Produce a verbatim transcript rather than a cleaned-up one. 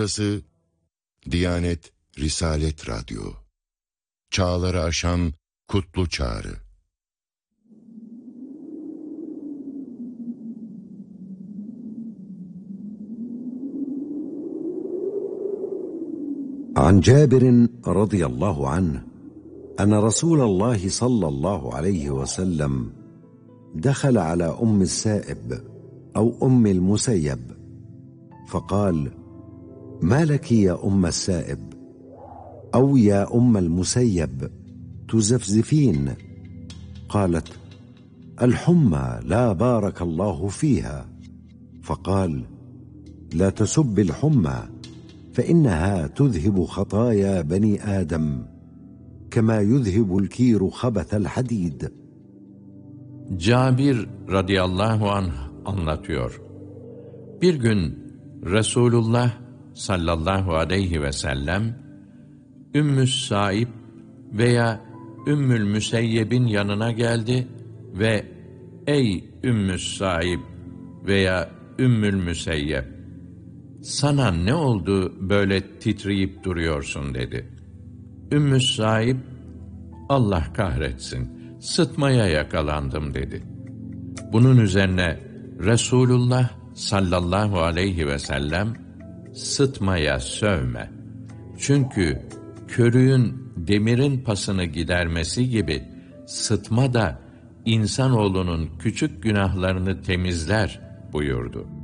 Burası Diyanet Risalet Radyo. Çağları aşan kutlu çağrı. عن جابر رضي الله عنه أن رسول الله صلى الله عليه وسلم دخل على أم السائب أو أم المسيب فقال: ما لك يا أم السائب أو يا أم المسيب تزفزفين؟ قالت: الحمى لا بارك الله فيها. فقال: لا تسب الحمى فإنها تذهب خطايا بني آدم كما يذهب الكير خبث الحديد. Cabir radıyallahu anh anlatıyor. Bir gün Resulullah sallallahu aleyhi ve sellem Ümmü's Saib veya Ümmül Müseyyeb'in yanına geldi ve ey Ümmü's Saib veya Ümmül Müseyyeb, sana ne oldu böyle titreyip duruyorsun dedi. Ümmü's Saib, Allah kahretsin, sıtmaya yakalandım dedi. Bunun üzerine Resulullah sallallahu aleyhi ve sellem, sıtmaya sövme. Çünkü körüğün demirin pasını gidermesi gibi sıtma da insanoğlunun küçük günahlarını temizler buyurdu.